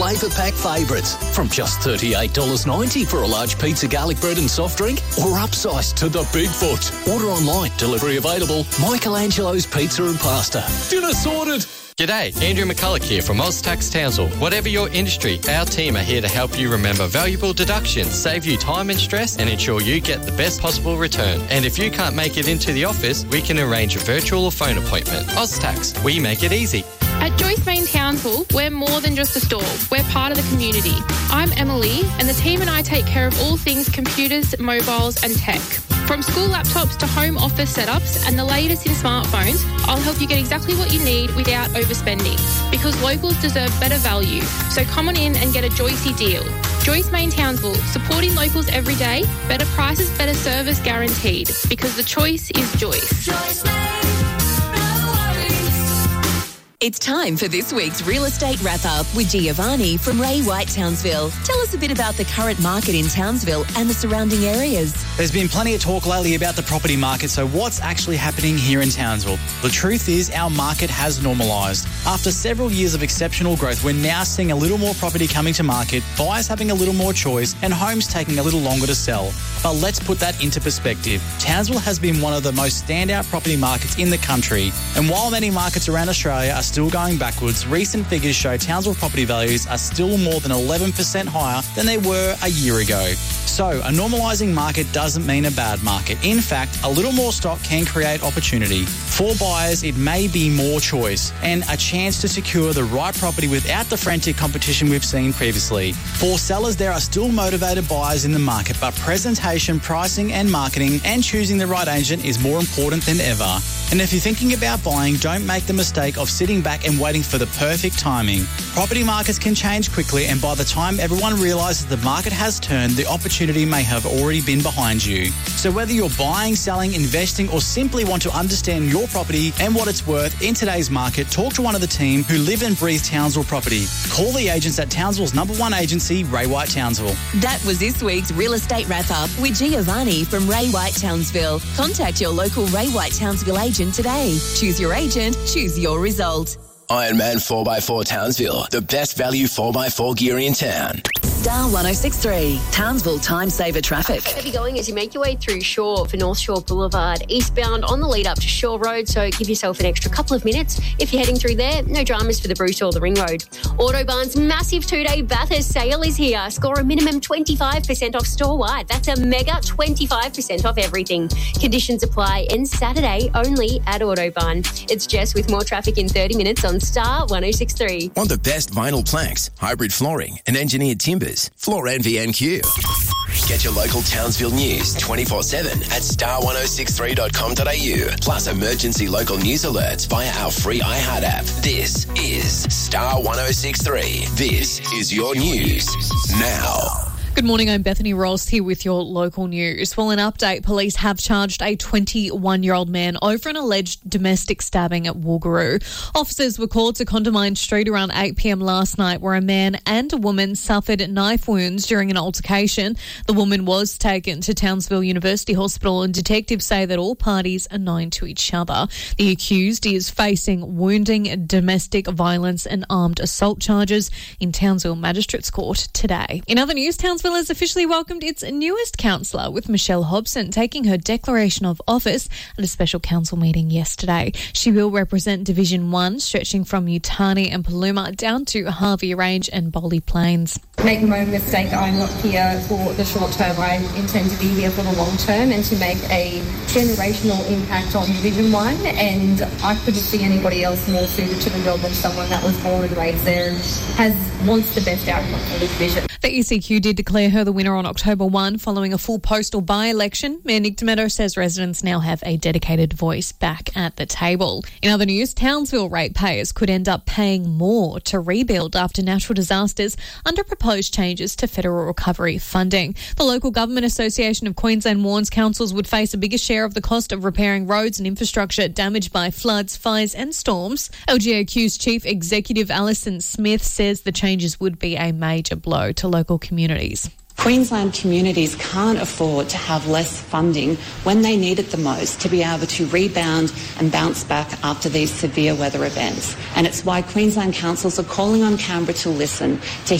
Flavour Pack favourites from just $38.90 for a large pizza, garlic bread and soft drink, or upsized to the Bigfoot. Order online, delivery available. Michelangelo's Pizza and Pasta. Dinner sorted. G'day, Andrew McCulloch here from OzTax Townsville. Whatever your industry, our team are here to help you remember valuable deductions, save you time and stress, and ensure you get the best possible return. And if you can't make it into the office, we can arrange a virtual or phone appointment. OzTax, we make it easy. At Joyce Main Townsville, we're more than just a store. We're part of the community. I'm Emily, and the team and I take care of all things computers, mobiles and tech. From school laptops to home office setups and the latest in smartphones, I'll help you get exactly what you need without overspending, because locals deserve better value. So come on in and get a Joycey deal. Joyce Main Townsville, supporting locals every day, better prices, better service guaranteed, because the choice is Joyce. Joyce Main, no worries. It's time for this week's Real Estate Wrap-Up with Giovanni from Ray White Townsville. Tell us a bit about the current market in Townsville and the surrounding areas. There's been plenty of talk lately about the property market, so what's actually happening here in Townsville? The truth is our market has normalised. After several years of exceptional growth, we're now seeing a little more property coming to market, buyers having a little more choice, and homes taking a little longer to sell. But let's put that into perspective. Townsville has been one of the most standout property markets in the country, and while many markets around Australia are still going backwards, recent figures show Townsville property values are still more than 11% higher than they were a year ago. So, a normalising market doesn't mean a bad market. In fact, a little more stock can create opportunity. For buyers, it may be more choice and a chance to secure the right property without the frantic competition we've seen previously. For sellers, there are still motivated buyers in the market, but presentation, pricing and marketing and choosing the right agent is more important than ever. And if you're thinking about buying, don't make the mistake of sitting back and waiting for the perfect timing. Property markets can change quickly, and by the time everyone realises the market has turned, the opportunity may have already been behind you. So whether you're buying, selling, investing, or simply want to understand your property and what it's worth in today's market, talk to one of the team who live and breathe Townsville property. Call the agents at Townsville's #1 agency, Ray White Townsville. That was this week's Real Estate Wrap-Up with Giovanni from Ray White Townsville. Contact your local Ray White Townsville agent today. Choose your agent, choose your result. Ironman 4x4 Townsville, the best value 4x4 gear in town. Star 106.3, Townsville Time Saver Traffic. Where you're going as you make your way through Shore for North Shore Boulevard, eastbound on the lead up to Shore Road, so give yourself an extra couple of minutes. If you're heading through there, no dramas for the Bruce or the Ring Road. Autobarn's massive 2-day Bathurst sale is here. Score a minimum 25% off store-wide. That's a mega 25% off everything. Conditions apply, and Saturday only at Autobarn. It's Jess with more traffic in 30 minutes on Star 106.3. Want the best vinyl planks, hybrid flooring and engineered timbers? Floor Envy NQ. Get your local Townsville news 24/7 at star1063.com.au. Plus emergency local news alerts via our free iHeart app. This is Star 106.3. This is your news now. Good morning, I'm Bethany Ross here with your local news. Well, an update, police have charged a 21-year-old man over an alleged domestic stabbing at Woogaroo. Officers were called to Condamine Street around 8 p.m. last night, where a man and a woman suffered knife wounds during an altercation. The woman was taken to Townsville University Hospital, and detectives say that all parties are known to each other. The accused is facing wounding, domestic violence and armed assault charges in Townsville Magistrates Court today. In other news, Townsville has officially welcomed its newest councillor, with Michelle Hobson taking her declaration of office at a special council meeting yesterday. She will represent Division 1, stretching from Yutani and Paluma down to Harvey Range and Bowley Plains. Make no mistake, I'm not here for the short term. I intend to be here for the long term and to make a generational impact on Division 1, and I couldn't see anybody else more suited to the job than someone that was born and raised there and wants the best outcome for the division. The ECQ did declare her the winner on October 1 following a full postal by-election. Mayor Nick Demeto says residents now have a dedicated voice back at the table. In other news, Townsville ratepayers could end up paying more to rebuild after natural disasters under proposed changes to federal recovery funding. The Local Government Association of Queensland warns councils would face a bigger share of the cost of repairing roads and infrastructure damaged by floods, fires and storms. LGAQ's Chief Executive Alison Smith says the changes would be a major blow to local communities. Queensland communities can't afford to have less funding when they need it the most to be able to rebound and bounce back after these severe weather events. And it's why Queensland councils are calling on Canberra to listen, to